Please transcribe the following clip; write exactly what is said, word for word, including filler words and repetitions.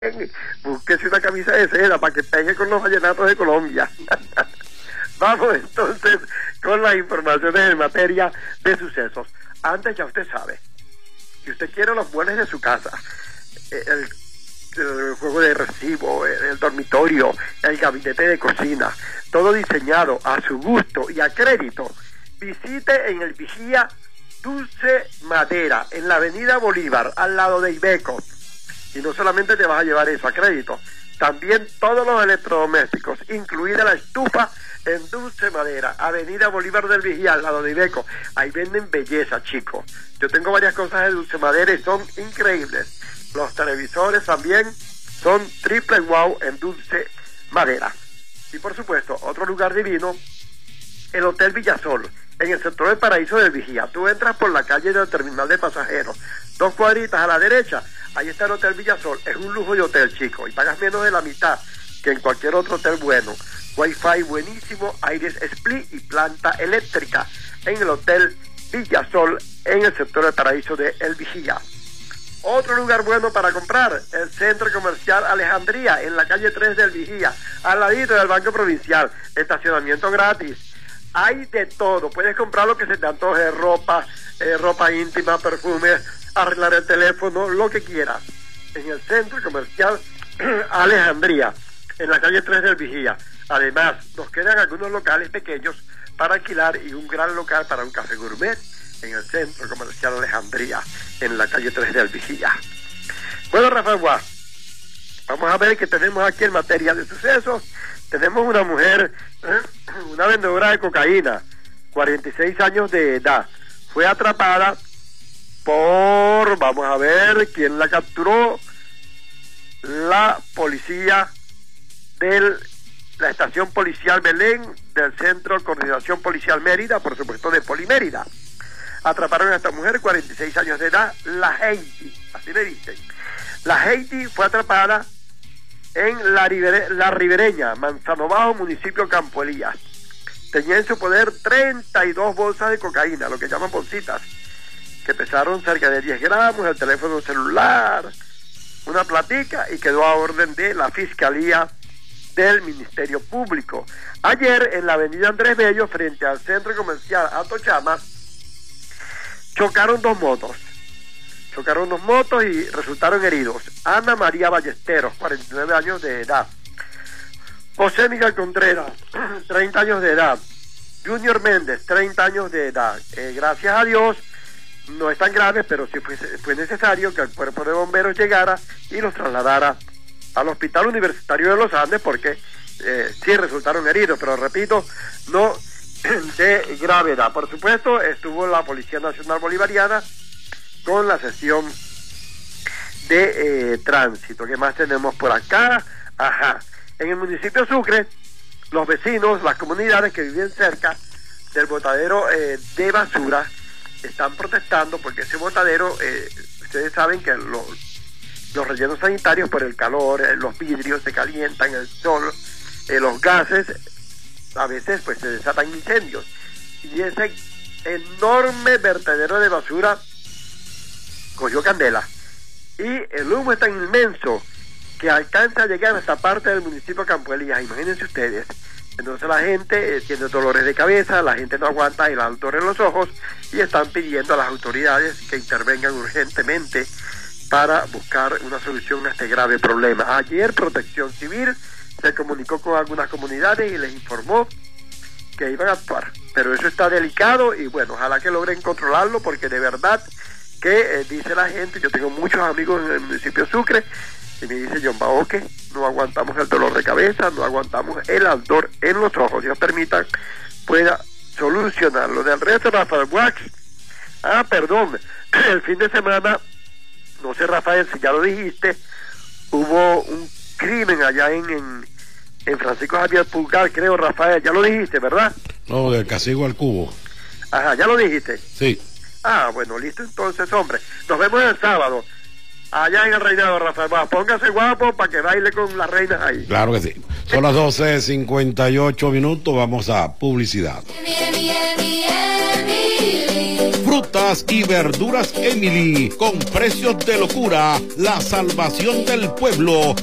búsquese una camisa de seda para que pegue con los vallenatos de Colombia. Vamos entonces con las informaciones en materia de sucesos. Antes, ya usted sabe, si usted quiere los muebles de su casa, el, el juego de recibo, el, el dormitorio, el gabinete de cocina, todo diseñado a su gusto y a crédito, visite en el Vigía Dulce Madera, en la avenida Bolívar, al lado de Ibeco. Y no solamente te vas a llevar eso a crédito, también todos los electrodomésticos, incluida la estufa en Dulce Madera, avenida Bolívar del Vigía, al lado de Ibeco. Ahí venden belleza, chicos. Yo tengo varias cosas de Dulce Madera y son increíbles. Los televisores también son triple wow en Dulce Madera. Y por supuesto, otro lugar divino, el Hotel Villasol, en el sector del Paraíso del Vigía. Tú entras por la calle del terminal de pasajeros, dos cuadritas a la derecha, ahí está el Hotel Villasol. Es un lujo de hotel, chico, y pagas menos de la mitad que en cualquier otro hotel bueno. Wi-Fi buenísimo, aires split y planta eléctrica en el Hotel Villasol, en el sector del Paraíso de El Vigía. Otro lugar bueno para comprar, el Centro Comercial Alejandría, en la calle tres del Vigía, al ladito del Banco Provincial. Estacionamiento gratis. Hay de todo, puedes comprar lo que se te antoje, ropa, eh, ropa íntima, perfumes, arreglar el teléfono, lo que quieras. En el Centro Comercial Alejandría, en la calle tres del Vigía. Además, nos quedan algunos locales pequeños para alquilar y un gran local para un café gourmet en el Centro Comercial Alejandría, en la calle tres del Vigía. Bueno, Rafael Guas, vamos a ver qué tenemos aquí en materia de sucesos. Tenemos una mujer, una vendedora de cocaína, cuarenta y seis años de edad. Fue atrapada por, vamos a ver, ¿quién la capturó? La policía de la estación policial Belén, del Centro de Coordinación Policial Mérida, por supuesto de Polimérida. Atraparon a esta mujer, cuarenta y seis años de edad, la Heidi, así le dicen. La Heidi fue atrapada en la, Ribere, la Ribereña, Manzano Bajo, municipio Campo Elías. Tenía en su poder treinta y dos bolsas de cocaína, lo que llaman bolsitas, que pesaron cerca de diez gramos, el teléfono celular, una platica, y quedó a orden de la Fiscalía del Ministerio Público. Ayer, en la avenida Andrés Bello, frente al Centro Comercial Atochama, chocaron dos motos. Chocaron dos motos y resultaron heridos. Ana María Ballesteros, cuarenta y nueve años de edad. José Miguel Contreras, treinta años de edad. Junior Méndez, treinta años de edad. Eh, gracias a Dios, no es tan grave, pero sí fue, fue necesario que el cuerpo de bomberos llegara y los trasladara al Hospital Universitario de los Andes, porque eh, sí resultaron heridos, pero repito, no de gravedad. Por supuesto, estuvo la Policía Nacional Bolivariana con la sesión de eh, tránsito. ¿Qué más tenemos por acá? Ajá. En el municipio de Sucre, los vecinos, las comunidades que viven cerca del botadero eh, de basura, están protestando porque ese botadero, eh, ustedes saben que lo, los rellenos sanitarios, por el calor, eh, los vidrios se calientan, el sol, eh, los gases, a veces pues se desatan incendios. Y ese enorme vertedero de basura cogió candela, y el humo es tan inmenso que alcanza a llegar a esta parte del municipio de Campo Elías. Imagínense ustedes. Entonces la gente eh, tiene dolores de cabeza, la gente no aguanta el ardor en los ojos, y están pidiendo a las autoridades que intervengan urgentemente para buscar una solución a este grave problema. Ayer Protección Civil se comunicó con algunas comunidades y les informó que iban a actuar, pero eso está delicado y bueno, ojalá que logren controlarlo, porque de verdad que eh, dice la gente, yo tengo muchos amigos en el municipio de Sucre, y me dice John Baoque, no aguantamos el dolor de cabeza, no aguantamos el ardor en los ojos. Dios permita pueda solucionarlo. Del resto, Rafael Wax, ah, perdón, el fin de semana, no sé, Rafael, si ya lo dijiste, hubo un crimen allá en, en, en Francisco Javier Pulgar, creo, Rafael, ya lo dijiste, ¿verdad? No, del Cacigo al Cubo. Ajá, ¿ya lo dijiste? Sí. Ah, bueno, listo entonces, hombre. Nos vemos el sábado, allá en el reinado, Rafael. Va, póngase guapo para que baile con las reinas ahí. Claro que sí. Son las doce cincuenta y ocho minutos, vamos a publicidad. Frutas y verduras Emily, con precios de locura, la salvación del pueblo.